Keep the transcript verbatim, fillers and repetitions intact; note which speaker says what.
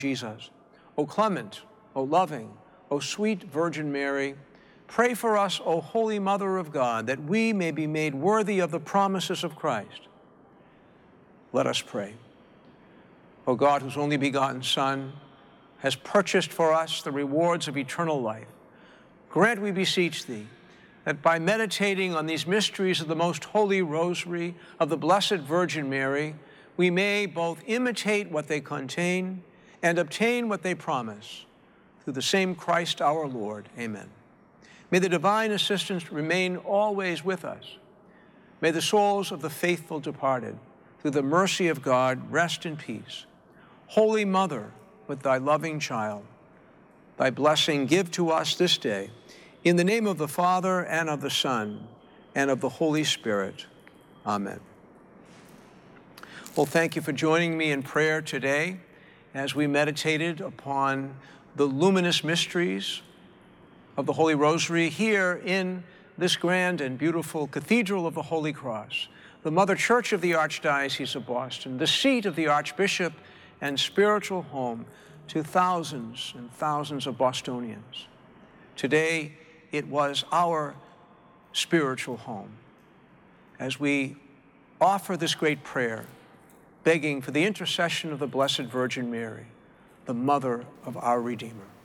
Speaker 1: Jesus. O clement, O loving, O sweet Virgin Mary, pray for us, O Holy Mother of God, that we may be made worthy of the promises of Christ. Let us pray. O God, whose only begotten Son has purchased for us the rewards of eternal life, grant, we beseech thee, that by meditating on these mysteries of the most holy rosary of the Blessed Virgin Mary, we may both imitate what they contain and obtain what they promise. Through the same Christ our Lord. Amen. May the divine assistance remain always with us. May the souls of the faithful departed, through the mercy of God, rest in peace. Holy Mother, with thy loving child, thy blessing give to us this day, in the name of the Father, and of the Son, and of the Holy Spirit. Amen. Well, thank you for joining me in prayer today as we meditated upon the luminous mysteries of the Holy Rosary here in this grand and beautiful Cathedral of the Holy Cross, the Mother Church of the Archdiocese of Boston, the seat of the Archbishop and spiritual home to thousands and thousands of Bostonians. Today, it was our spiritual home as we offer this great prayer, begging for the intercession of the Blessed Virgin Mary, the Mother of our Redeemer.